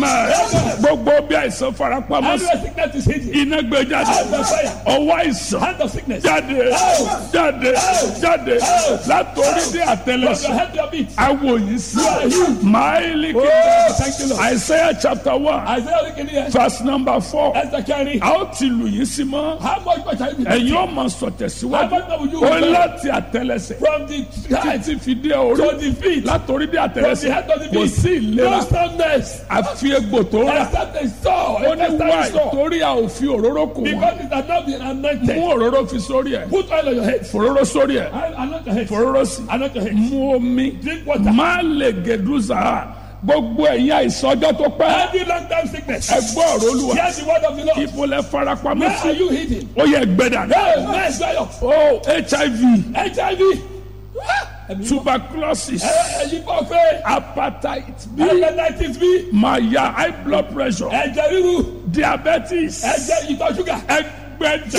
amen. Gbogbo bí àìsàn farapamọ́ sí. Every sickness is hidden. Iná gbé jáde. Hand of fire. Ọwọ́ àìsàn. Hand of sickness. Jáde. Jáde. Jáde. Látòrí dé From your àtẹlẹsẹ̀. head to your feet. Awo yìí sí. Máìlì Oh, kìí. thank you, Lord. Isaiah chapter 1 Isaiah looking here. verse number 4. Esther carry. A ó ti lù yín sí mọ́. How much are you? Ẹ̀yin ó máa sọ How tẹ̀síwájú. much will you? Ó láti àtẹlẹsẹ̀. From the head Títí fi dé orí. to the feet. Látòrí dé From the àtẹlẹsẹ̀. head to the Kò feet. sí ìlera. No soundness. Àfi egbò tó rà. Except a store. Ó ní wáì torí a ò fi òróró kù wọ́n. Because it has not been anointed. Mú òróró fi sórí ẹ̀. Put oil on your head. Fòróró sórí ẹ̀. Anoint your head. Fòróró sí. Anoint your head. Mú omi. Drink water. Má lè gèdúzà. Gbogbo ẹ̀yin àìsàn ọjọ́ tó pẹ́. Every long time sickness. Ẹ gbọ́ ọ̀rọ̀ Olúwa. Hear the word of the Lord. Ibo lẹ farapamọ́ Where are sí. you hidden? Ó yẹ gbẹdà. Hey, man, dry up. Oh, HIV, HIV. tuberculosis, Ẹyin bọ̀ fẹ́. hepatitis B, Hepatitis B. maya, high blood pressure, Ẹ̀jẹ̀ ríru. diabetes, Ẹ̀jẹ̀ ìtọ̀ ṣúgà. ẹgbẹ̀jà.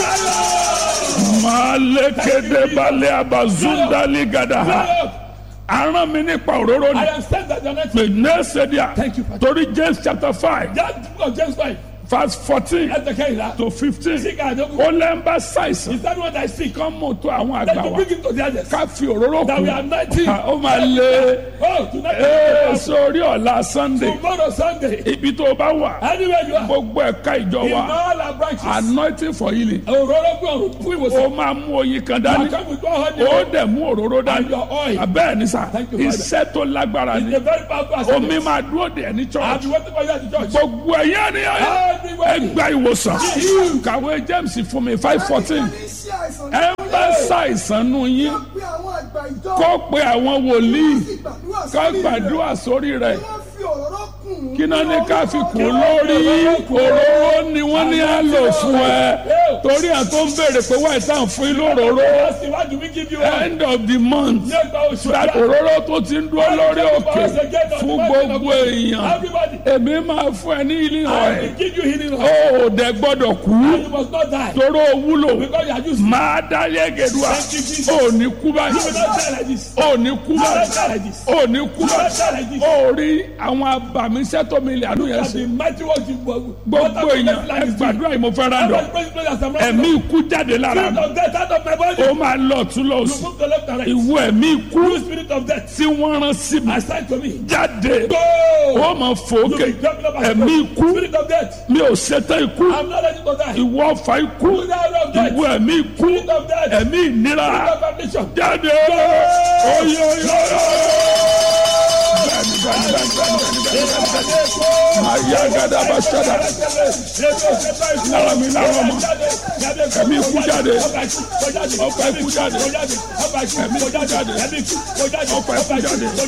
Malekede balẹ̀ abazundali gadaha. Aràn mi nípa òróró I ni. am sent that the next Pè nẹ́ẹ̀sẹ̀díà. Thank you, Pastor. Torí James chapter 5 That book of James 5. verse 14 Esther carry that. to 15. Sick àdókù. Ó lẹ́ ń bá ṣàìsàn. Is that what I see? Kán mú tó àwọn Then àgbà you wa. bring him to the others. Ká fi òróró That we kù. are 19. Ó máa lé. Oh, tonight. Sórí ọ̀la Sunday. Tomorrow Sunday. Ibi tó o bá wà. Anywhere you are. Gbogbo ẹ̀ka ìjọ In wa. all our branches. Anointing for healing. Òróró gbọ́ fún ìwòsàn. Ó máa mú oyin kan dání. You come with 100. Ó dẹ̀ mú òróró dání. And your oil. Bẹ́ẹ̀ ni sà. Thank you, Father. Iṣẹ́ tó lágbára It's ni. a very powerful Omi assignment. máa dúró dè ní I've church. been waiting for you at the church. Gbogbo ẹ̀yẹ́ ni Everybody. ẹgbà ìwòsàn. Kàwé James fún mi 5:14. Ẹ ń bá ṣàìsàn nù yín. Kó pe àwọn wòlíì. Ká gbàdúrà sórí rẹ̀. Kí náà ní ká fi kù lórí. Òróró ni wọ́n ní á lò fún ẹ. Torí à tó ń béèrè pé wáyé tá à ń fún yín lóróró. Ask him, why do we give you one? End of the month. Nígbà oṣù That òróró tó ti ń dúró lórí òkè fún gbogbo èèyàn. Everybody. Èmi máa fún ẹ ní healing I oil. will give you healing oil. Ó ò dẹ̀ gbọ́dọ̀ kú. And you must not die. Toró wúlò. Because you are used. Máa dá yẹ́gẹ̀dúà. Thank you, Jesus. Ó ní kú You will báyìí. not die like this. Ó ní kú You will not báyìí. die like this. Ó ní kú You will not báyìí. die like this. Ó rí àwọn abàmíṣẹ́ tó mi lè àánú yẹn And ṣe. the mighty work you Gbogbo èèyàn ẹ gbàdúrà yìí mo fẹ́ rà dọ̀. Ẹ̀mí ikú jáde lára Spirit mi. of death out of my body. Ó máa lọ tún lọ You sùn. move to left and right. Ìwọ ẹ̀mí ikú You spirit of death. tí wọ́n rán sí mi. Assign to me. Jáde. Go. Ó máa fò You ókè. be jumping up and Ẹ̀mí down. ikú. Spirit of death. Mi ò ṣetán ikú. I'm not ready to die. Ìwọ ọ̀fà ikú. You die of death. Ìwọ ẹ̀mí ikú. Spirit of death. Ẹ̀mí ìnira. Spirit of affliction. Jáde. Ayagada basada. Lára mi lára mọ́. Ẹ̀mí ikú jáde. Ọ̀pá ikú jáde. Ẹ̀mí ikú jáde. Ọ̀pá ikú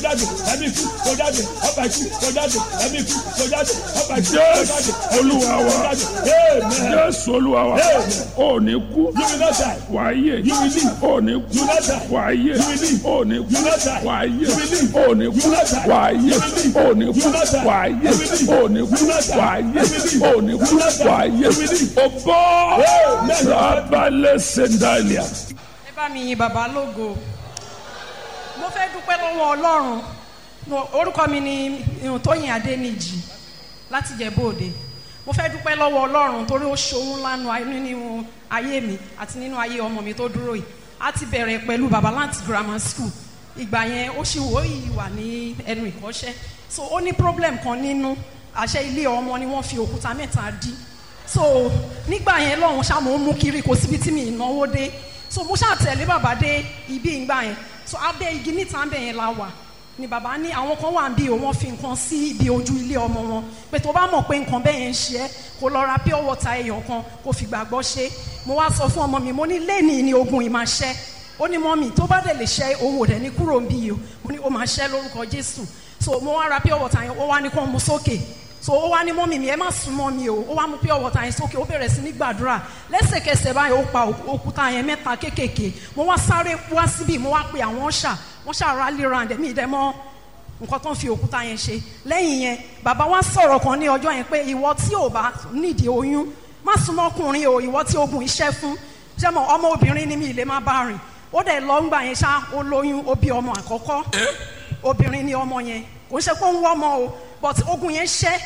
jáde. Jésù Olúwa wa. Jésù Olúwa wa. Ó ní kú. Wàá yè. Ó ní kú. Wàá yè. Ó ní kú. Wàá yè. Ó ní kú. Wàá yè. Ó ní kú. Wàá yè. Ó ní kú. Wàá yè. Ó ní kú. Wàá yè. Ó bọ́. Rabalẹ̀ Sendalia. Ẹ bá mi yin bàbá lógo. Mo fẹ́ dúpẹ́ lọ́wọ́ Ọlọ́run. Orúkọ mi ni Tóyìn Adéníjì láti Ìjẹ̀bú-Òde. Mo fẹ́ dúpẹ́ lọ́wọ́ Ọlọ́run torí ó ṣohun lánàá nínú ayé mi àti nínú ayé ọmọ mi tó dúró yìí. A ti bẹ̀rẹ̀ pẹ̀lú Babalanti Grammar School. Ìgbà yẹn ó ṣì wà ní ẹnu ìkọ́ṣẹ́. So ó ní problem kan nínú àṣẹ ilé ọmọ ni wọ́n fi òkúta mẹ́ta dí. So nígbà yẹn lọ́hùn ṣá mo ń mú kiri kò síbi tí mi ìnáwó dé. So mo ṣáà tẹ̀lé bàbá dé ibi ìgbà yẹn. So abẹ́ igi níta ń bẹ̀ yẹn la wà. Ni bàbá ní àwọn kan wà bí wọ́n fi nǹkan sí ibi ojú ilé ọmọ wọn pé tó bá mọ̀ pé nǹkan bẹ́ẹ̀ yẹn ń ṣe ẹ́ kó lọ ra pure water ẹyọ kan kó fi gbàgbọ́ ṣe. Mo wá sọ fún ọmọ mi mo ní lẹ́ẹ̀ni ni ogun yìí máa ṣẹ́. Ó ní mọ́mì tó bá dẹ̀ lè ṣẹ́ owó rẹ̀ ní kúrò ń bí yìí o mo ní ó máa ṣẹ́ lórúkọ Jésù. So mo wá ra pure water yẹn ó wá ní kó mu sókè. So ó wá ní mọ́mì mi ẹ má sún mọ́ mi o ó wá mú pure water yẹn sókè ó bẹ̀rẹ̀ sí ní gbàdúrà lẹ́sẹ̀kẹsẹ̀ báyìí ó pa òkúta yẹn mẹ́ta kéékèèké mo wá sáré wá síbí mo wá pe àwọn wọ́n ṣà rally round ẹ̀mí ìdẹ́mọ́ nǹkan tó ń fi òkúta yẹn ṣe lẹ́yìn yẹn bàbá wa sọ̀rọ̀ kan ní ọjọ́ yẹn pé ìwọ tí ò bá nídìí oyún má súnmọ́ ọkùnrin o ìwọ tí ogun iṣẹ́ fún jẹ́mọ̀ ọmọ obìnrin ni mi ìlé má bá rìn ó dẹ̀ lọ ńgbà yẹn ṣá ó lóyún ó bí ọmọ àkọ́kọ́ obìnrin ni ọmọ yẹn kò ń ṣe pé ó ń wọ́ ọmọ o but ogun yẹn ṣẹ́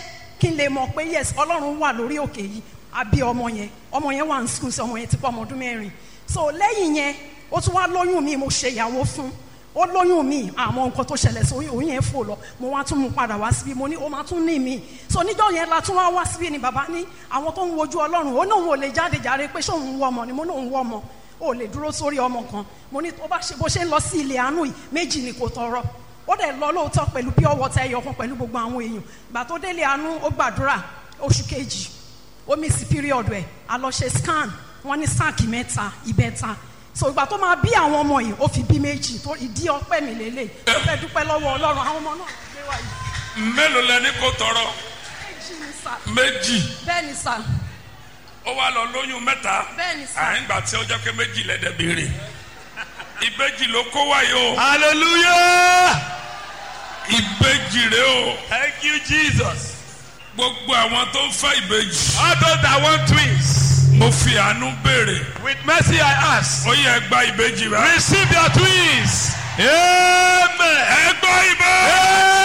kí n lè mọ̀ pé yes ọlọ́run wà lórí òkè yìí àbí ọmọ yẹn wà ní school sí ọmọ yẹn ti pọ̀ ọmọ ọdún 4 so lẹ́yìn yẹn ó tún wá lóyún mi mo ṣe ìyàwó fún ó lóyún mi àmọ́ nǹkan tó ṣẹlẹ̀ sí oyún yẹn fò lọ mo wá tún mú padà wá síbí mo ní ó máa tún ní mi so níjọ́ yẹn la tún wá síbí ni bàbá ní àwọn tó ń wojú ọlọ́run ó náà ò lè jáde jàre pé ṣé òun wọ ọmọ ni mo náà ń wọ ọmọ ó lè dúró sórí ọmọ kan mo ní tó bá ṣe bó ṣe ń lọ sí ilé àánú yìí 2 ni kò tọrọ ó dẹ̀ lọ lóòótọ́ pẹ̀lú pure water ẹyọ kan pẹ̀lú gbogbo àwọn èèyàn ìgbà tó délé àánú ó gbàdúrà oṣù kejì ó miss period ẹ̀ a lọ ṣe scan wọ́n ní sáàkì 3 ìbẹ́ta so ìgbà tó máa bí àwọn ọmọ yìí ó fi bí 2 tó ìdí ọpẹ́ mi lélẹ̀ ó fẹ́ dúpẹ́ lọ́wọ́ ọlọ́run àwọn ọmọ náà gbé wá yìí. mélòó lẹni kò tọrọ. 2 ni sà. 2. bẹ́ẹ̀ ni sà. ó wá lọ lóyún 3. bẹ́ẹ̀ ni sà. àyìnbá tí ó jẹ́ pé 2 lẹ́dẹ̀ béèrè. ìbejì ló kó wáyé o. Hallelujah. ìbejì rẹ o. Thank you, Jesus. gbogbo àwọn tó ń fẹ́ ìbejì. All those that want twins, mo fi àánú béèrè. with mercy I ask, ó yẹ gba ìbejì rẹ. receive your twins. Amen. ẹ gbọ́ ìbejì.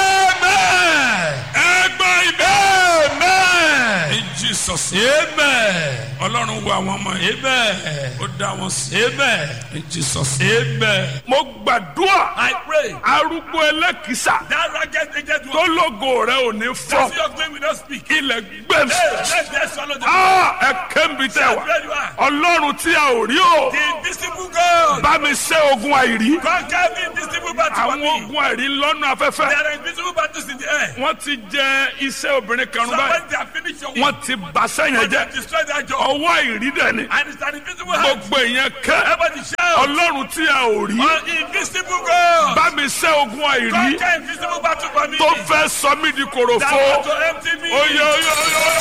Amen. ẹ gbọ́ ìbejì. Amen. in Jesus. Amen. ọlọ́run wo àwọn ọmọ yìí. Amen. ó dá wọn sí. Amen. in Jesus. Amen. mo gbàdúrà. I pray arúgbó ẹlẹ́kìsà. that ragged aged tó one, lógo rẹ ò ní that's fọ́. your claim will not speak. ilẹ̀ gbẹ̀mí. Let them swallow the ẹ kẹ́mi tẹ wá. where you are. ọlọ́run tí a ò rí o. The invisible God. bá mi ṣẹ́ ogun àìrí. Conquer the invisible battle for àwọn me. ogun àìrí lọ́nà afẹ́fẹ́. There are invisible battles in the air. wọ́n ti jẹ iṣẹ́ obìnrin kan So báyìí. when they have finished your work, wọ́n ti bàṣẹ́ yẹn when they jẹ́. have destroyed their job, ọwọ́ àìrí dẹ̀ ni. and it's an invisible hand. gbogbo ìyẹn kẹ́. Everybody shout. ọlọ́run tí a ò rí. An invisible God. bá mi ṣẹ́ ogun àìrí. Conquer invisible battle for me. tó fẹ́ sọ mí di That kòròfo. want to empty me. oye oye oye.